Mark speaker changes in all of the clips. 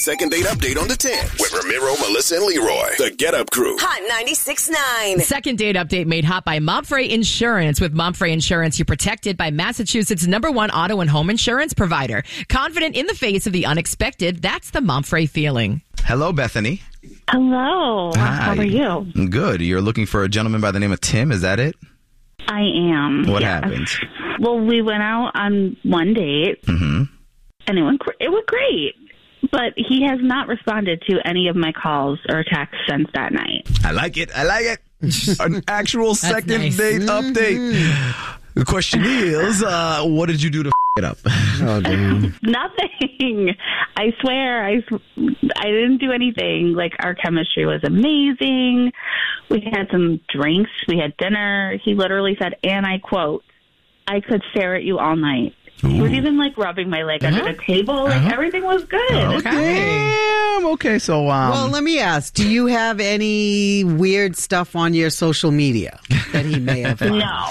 Speaker 1: Second date update on the 10th with Ramiro, Melissa, and Leroy. The Get Up Crew.
Speaker 2: Hot 96.9.
Speaker 3: Second date update made hot by Momfrey Insurance. With Momfrey Insurance, you're protected by Massachusetts' #1 auto and home insurance provider. Confident in the face of the unexpected, that's the Momfrey feeling.
Speaker 4: Hello, Bethany.
Speaker 5: Hello.
Speaker 4: Hi.
Speaker 5: How are you?
Speaker 4: Good. You're looking for a gentleman by the name of Tim. Is that it?
Speaker 5: I am.
Speaker 4: What
Speaker 5: yes.
Speaker 4: happened?
Speaker 5: Well, we went out on one date, and it went great. But he has not responded to any of my calls or texts since that night.
Speaker 4: I like it. An actual second
Speaker 3: nice.
Speaker 4: date update. The question is, what did you do to it up?
Speaker 6: Oh, damn.
Speaker 5: Nothing. I swear, I didn't do anything. Like, our chemistry was amazing. We had some drinks. We had dinner. He literally said, and I quote, "I could stare at you all night." He was even, like, rubbing my leg under the table. Like, everything was good.
Speaker 4: Damn. Okay, so,
Speaker 6: Well, let me ask, do you have any weird stuff on your social media that he may have?
Speaker 5: No.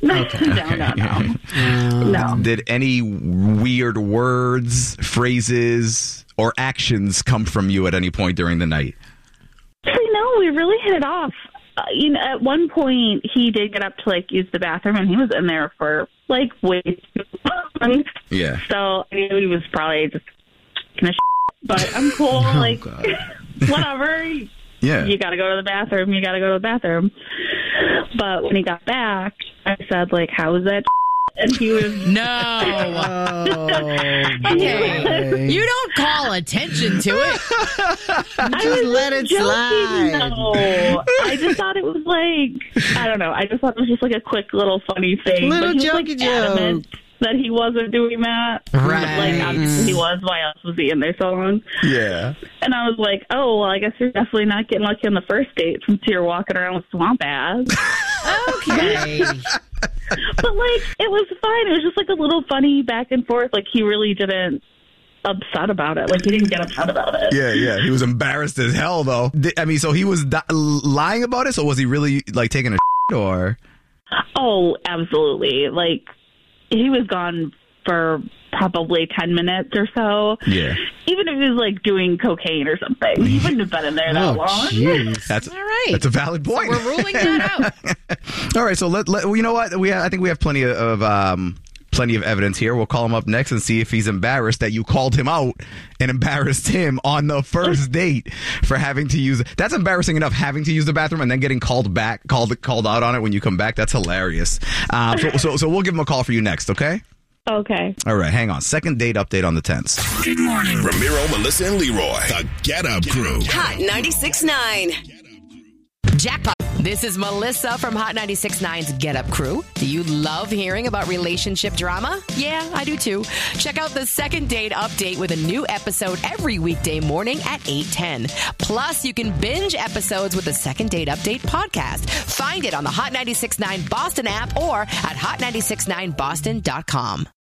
Speaker 5: No.
Speaker 4: Did any weird words, phrases, or actions come from you at any point during the night?
Speaker 5: Actually, no, we really hit it off. At one point, he did get up to, like, use the bathroom, and he was in there for, like, way too long.
Speaker 4: Yeah.
Speaker 5: So I knew he was probably just gonna but I'm cool. Whatever.
Speaker 4: Yeah.
Speaker 5: You got to go to the bathroom. But when he got back, I said, like, how was that? And he was...
Speaker 3: No. Okay. You don't call attention to it.
Speaker 6: Just let it slide.
Speaker 5: No. I just thought it was like, I don't know. I just thought it was just like a quick little funny thing.
Speaker 6: Little
Speaker 5: but he was,
Speaker 6: jokey
Speaker 5: like, adamant that he wasn't doing that.
Speaker 3: Right.
Speaker 5: Like, obviously he was. Why else was he in there so long?
Speaker 4: Yeah.
Speaker 5: And I was like, oh, well, I guess you're definitely not getting lucky on the first date since you're walking around with swamp ass.
Speaker 3: Okay.
Speaker 5: But, like, it was fine. It was just, like, a little funny back and forth. Like, he really didn't upset about it. Like, he didn't get upset about it.
Speaker 4: Yeah. He was embarrassed as hell, though. So he was lying about it? So was he really, like, taking a shit, or?
Speaker 5: Oh, absolutely. Like, he was gone for probably 10 minutes or so.
Speaker 4: Yeah.
Speaker 5: Even if he was, like, doing cocaine or something. He wouldn't have been in there that long.
Speaker 6: Jeez.
Speaker 4: That's
Speaker 3: All right.
Speaker 4: That's a valid point.
Speaker 3: So we're ruling that out.
Speaker 4: All right, so you know what? I think we have plenty of evidence here. We'll call him up next and see if he's embarrassed that you called him out and embarrassed him on the first date for having to use. That's embarrassing enough, having to use the bathroom and then getting called out on it when you come back. That's hilarious. So we'll give him a call for you next, okay?
Speaker 5: Okay.
Speaker 4: All right, hang on. Second date update on the 10th.
Speaker 1: Good morning. Ramiro, Melissa, and Leroy. The Get Up Crew.
Speaker 2: Hot 96.9.
Speaker 3: Jackpot. This is Melissa from Hot 96.9's Get Up Crew. Do you love hearing about relationship drama? Yeah, I do too. Check out the Second Date Update with a new episode every weekday morning at 8:10. Plus, you can binge episodes with the Second Date Update podcast. Find it on the Hot 96.9 Boston app or at hot969boston.com.